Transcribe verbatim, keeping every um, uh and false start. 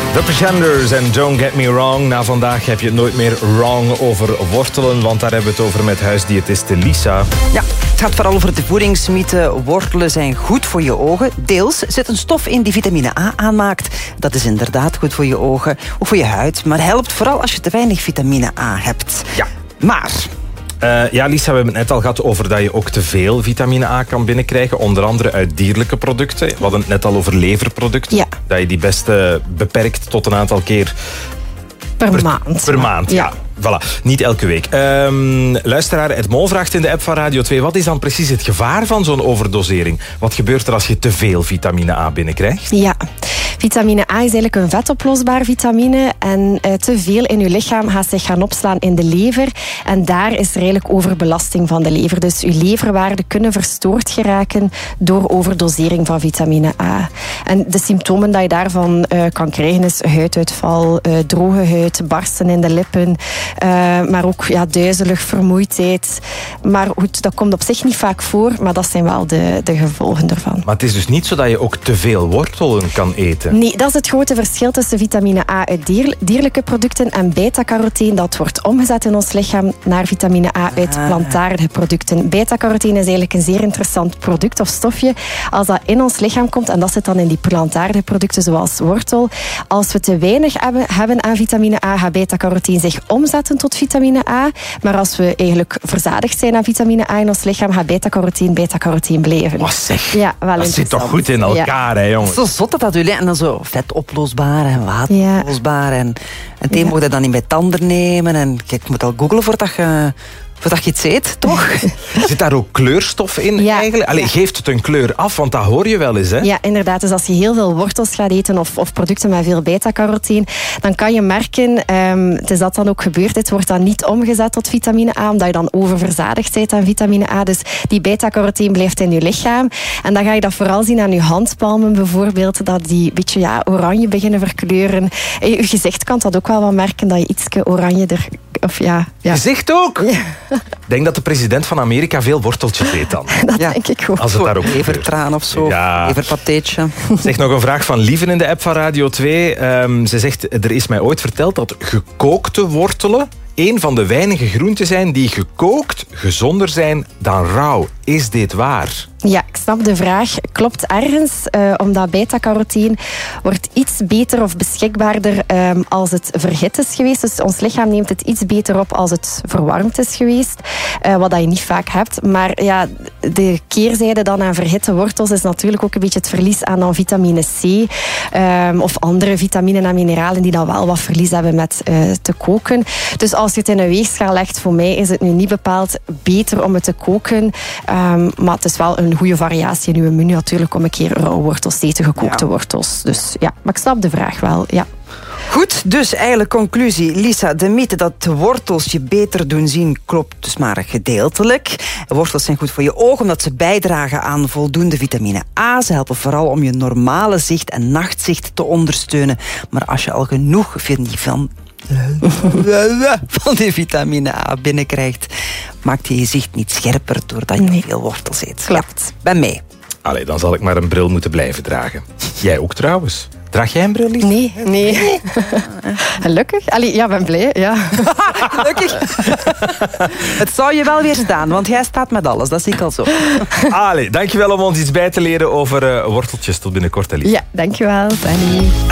The Pretenders en Don't Get Me Wrong. Na vandaag heb je het nooit meer wrong over wortelen, want daar hebben we het over met huisdiëtiste Lisa. Ja, het gaat vooral over de voedingsmythe. Wortelen zijn goed voor je ogen. Deels zit een stof in die vitamine A aanmaakt. Dat is inderdaad goed voor je ogen, ook voor je huid. Maar helpt vooral als je te weinig vitamine A hebt. Ja. Maar... Uh, ja, Lisa, we hebben het net al gehad over dat je ook te veel vitamine A kan binnenkrijgen. Onder andere uit dierlijke producten. We hadden het net al over leverproducten. Ja. Dat je die best uh, beperkt tot een aantal keer... Per, per maand. Per maand, ja. ja. Voilà, niet elke week. Um, luisteraar Ed Mol vraagt in de app van Radio twee... wat is dan precies het gevaar van zo'n overdosering? Wat gebeurt er als je te veel vitamine A binnenkrijgt? Ja, vitamine A is eigenlijk een vetoplosbaar vitamine. En uh, te veel in je lichaam gaat zich gaan opslaan in de lever. En daar is er eigenlijk overbelasting van de lever. Dus je leverwaarden kunnen verstoord geraken door overdosering van vitamine A. En de symptomen die je daarvan uh, kan krijgen is huiduitval, uh, droge huid, barsten in de lippen... Uh, maar ook ja, duizelig, vermoeidheid. Maar goed, dat komt op zich niet vaak voor, maar dat zijn wel de, de gevolgen ervan. Maar het is dus niet zo dat je ook te veel wortelen kan eten? Nee, dat is het grote verschil tussen vitamine A uit dier, dierlijke producten en beta-carotene. Dat wordt omgezet in ons lichaam naar vitamine A uit plantaardige producten. Beta-carotene is eigenlijk een zeer interessant product of stofje. Als dat in ons lichaam komt, en dat zit dan in die plantaardige producten zoals wortel. Als we te weinig hebben, hebben aan vitamine A, gaat beta-carotene zich omzetten tot vitamine A. Maar als we eigenlijk verzadigd zijn aan vitamine A in ons lichaam, gaat beta-carotene beta-carotene blijven. Wat zeg? Ja, wel dat zit toch goed in elkaar, ja. Hè, jongens? Zo zot dat dat jullie en dan zo vetoplosbaar en wateroplosbaar. Ja. En het een ja. moet je dan niet bij tanden nemen. En kijk, je moet al googlen voordat je... Voordat je iets eet, toch? Zit daar ook kleurstof in ja, eigenlijk? Allee, ja. geeft het een kleur af? Want dat hoor je wel eens, hè? Ja, inderdaad. Dus als je heel veel wortels gaat eten of, of producten met veel beta-carotene, dan kan je merken, um, het is dat dan ook gebeurd, het wordt dan niet omgezet tot vitamine A, omdat je dan oververzadigd bent aan vitamine A. Dus die beta-carotene blijft in je lichaam. En dan ga je dat vooral zien aan je handpalmen bijvoorbeeld, dat die een beetje ja, oranje beginnen verkleuren. En je gezicht kan dat ook wel wat merken, dat je ietske oranje er... Of ja, ja. Gezicht ook? Ja. Ik denk dat de president van Amerika veel worteltjes eet dan. Dat ja. denk ik ook. Als het daar ook Levertraan of zo, ja. leverpateetje. Zeg, nog een vraag van Lieven in de app van Radio twee. Um, ze zegt, er is mij ooit verteld dat gekookte wortelen een van de weinige groenten zijn die gekookt gezonder zijn dan rauw. Is dit waar? Ja, ik snap de vraag. Klopt ergens, uh, omdat beta-carotene wordt iets beter of beschikbaarder um, als het verhit is geweest. Dus ons lichaam neemt het iets beter op als het verwarmd is geweest. Uh, wat dat je niet vaak hebt. Maar ja, de keerzijde dan aan verhitte wortels is natuurlijk ook een beetje het verlies aan dan vitamine C. Um, of andere vitaminen en mineralen die dan wel wat verlies hebben met uh, te koken. Dus als je het in een weegschaal legt, voor mij is het nu niet bepaald beter om het te koken. Um, maar het is wel een goede variatie in uw menu natuurlijk om een keer rauwe wortels te eten, gekookte ja. wortels. Dus ja, maar ik snap de vraag wel, ja. Goed, dus eigenlijk conclusie. Lisa, de mythe dat wortels je beter doen zien klopt dus maar gedeeltelijk. Wortels zijn goed voor je ogen omdat ze bijdragen aan voldoende vitamine A. Ze helpen vooral om je normale zicht en nachtzicht te ondersteunen. Maar als je al genoeg vindt van... van die vitamine A binnenkrijgt, maakt je je zicht niet scherper doordat je nee. veel wortels eet. Klopt. Ja, bij mij. Allee, dan zal ik maar een bril moeten blijven dragen. Jij ook trouwens. Draag jij een bril, Lies? Nee, nee. Gelukkig. Allee, ja, ben blij. Ja. Gelukkig. Het zou je wel weer staan, want jij staat met alles. Dat zie ik al zo. Allee, dankjewel om ons iets bij te leren over uh, worteltjes. Tot binnenkort, Lies. Ja, dankjewel, Danny.